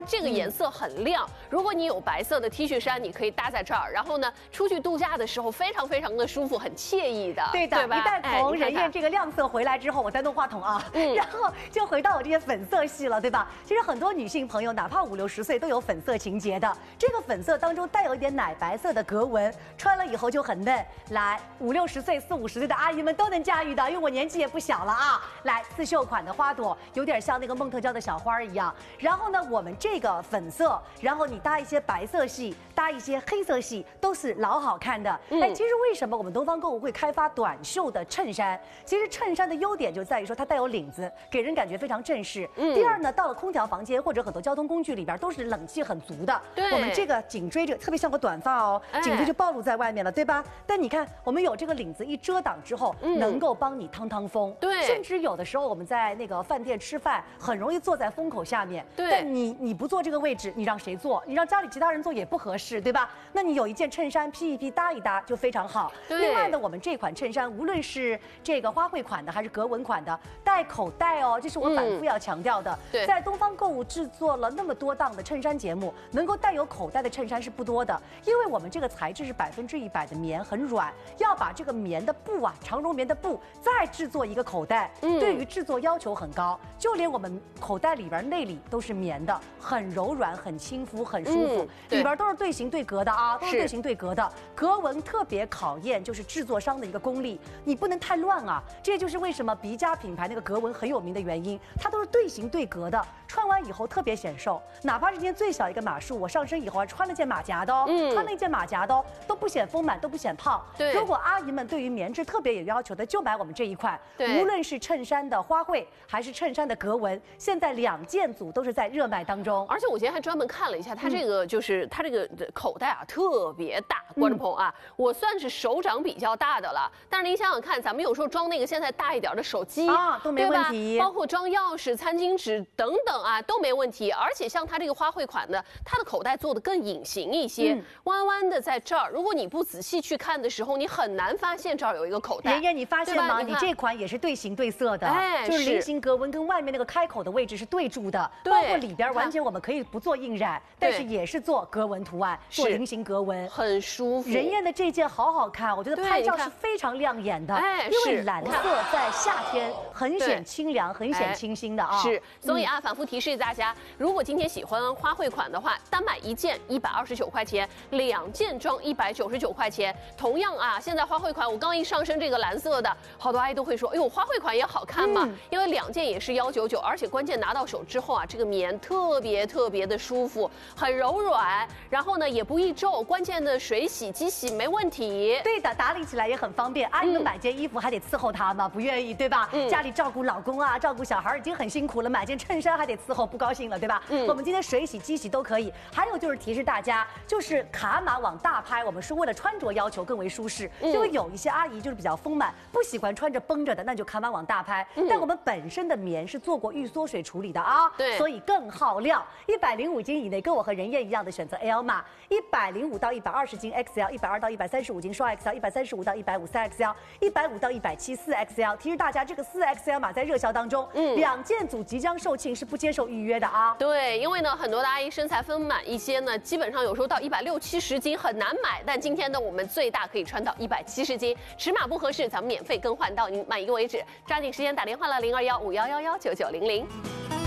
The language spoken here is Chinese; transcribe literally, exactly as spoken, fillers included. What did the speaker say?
这个颜色很亮，如果你有白色的 T 恤衫，你可以搭在这儿，然后呢，出去度假的时候非常非常的舒服，很惬意的。 对的， 对吧？ 一旦从人艳这个亮色回来之后，我再弄话筒啊，嗯、然后就回到我这些粉色系了，对吧？其实很多女性朋友，哪怕五六十岁都有粉色情节的。这个粉色当中带有一点奶白色的格纹，穿了以后就很嫩。来，五六十岁、四五十岁的阿姨们都能驾驭的，因为我年纪也不小了啊。来，刺绣款的花朵，有点像那个孟特娇的小花一样。然后呢，我们这个粉色。然后你搭一些白色系，搭一些黑色系，都是老好看的。嗯、哎，其实为什么我们东方购物会开发短袖的衬衫？其实衬衫的优点就在于说它带有领子，给人感觉非常正式。嗯、第二呢，到了空调房间或者很多交通工具里边都是冷气很足的。 对， 我们这个颈椎这特别像个短发哦，颈椎就暴露在外面了，对吧？但你看，我们有这个领子一遮挡之后，嗯、能够帮你趟趟风。 对， 甚至有的时候我们在那个饭店吃饭，很容易坐在风口下面。 对， 但你你不坐这个位置。你让谁做？你让家里其他人做也不合适，对吧？那你有一件衬衫披一披搭一搭就非常好。另外呢，我们这款衬衫无论是这个花卉款的还是格纹款的，带口袋哦，这是我反复要强调的。 嗯、 在东方购物制作了那么多档的衬衫节目，能够带有口袋的衬衫是不多的，因为我们这个材质是百分之一百的棉，很软，要把这个棉的布啊，长绒棉的布再制作一个口袋，嗯、对于制作要求很高，就连我们口袋里边内里都是棉的，很柔软。很亲肤，很舒服，嗯、里边都是对形对格的啊，都是对形对格的。格纹特别考验就是制作商的一个功力，你不能太乱啊。这就是为什么鼻家品牌那个格纹很有名的原因，它都是对形对格的，穿完以后特别显瘦。哪怕是件最小一个码数，我上身以后还穿了件马甲的哦，嗯、穿了一件马甲的哦，都不显丰满，都不显胖。 对， 如果阿姨们对于棉质特别有要求的，就买我们这一款。无论是衬衫的花卉还是衬衫的格纹，现在两件组都是在热卖当中。 而且我今天还专门看了一下，它这个就是它这个口袋啊特别大，观众朋友啊，嗯、我算是手掌比较大的了。但是您想想看，咱们有时候装那个现在大一点的手机啊都没问题， 包括装钥匙、餐巾纸等等啊都没问题。而且像它这个花卉款的，它的口袋做的更隐形一些，嗯、弯弯的在这儿。如果你不仔细去看的时候，你很难发现这儿有一个口袋。 妍妍，你发现吗？你, 你这款也是对形对色的， 哎， 就是菱形格纹跟外面那个开口的位置是对住的，包括里边完全我们可以不做印染。但是也是做格纹图案，做菱形格纹， 很舒服。 人艳的这件好好看，我觉得拍照是非常亮眼的， 哎， 因为蓝色在夏天很显清凉，很显清新的啊。 是，所以啊，反复提示大家，如果今天喜欢花卉款的话，单买一件一百二十九块钱，两件装一百九十九块钱。同样啊，现在花卉款，我刚一上身这个蓝色的，好多阿姨都会说，哎呦，花卉款也好看嘛，嗯、因为两件也是幺九九，而且关键拿到手之后啊，这个棉特别特别的舒服。很柔软，然后呢也不易皱，关键的水洗、机洗没问题。 对的，打理起来也很方便。阿姨们买件衣服还得伺候他吗？不愿意，对吧？嗯、家里照顾老公啊，照顾小孩已经很辛苦了，买件衬衫还得伺候，不高兴了，对吧？嗯，我们今天水洗、机洗都可以。还有就是提示大家，就是卡码往大拍，我们是为了穿着要求更为舒适，嗯、因为有一些阿姨就是比较丰满，不喜欢穿着绷着的，那就卡码往大拍。嗯、但我们本身的棉是做过预缩水处理的啊， 对， 所以更耗料。一百零五斤以内，跟我和人艳一样的选择 L 码，一百零五到一百二十斤 X L， 一百二到一百三十五斤双 X L， 一百三十五到一百五三 X L， 一百五到一百七四 X L。提示大家，这个四 X L 码在热销当中，嗯，两件组即将售罄，是不接受预约的啊。 对，因为呢，很多的阿姨身材丰满一些呢，基本上有时候到一百六七十斤很难买，但今天呢，我们最大可以穿到一百七十斤，尺码不合适，咱们免费更换到您满意为止。抓紧时间打电话了，零二幺五幺幺幺九九零零。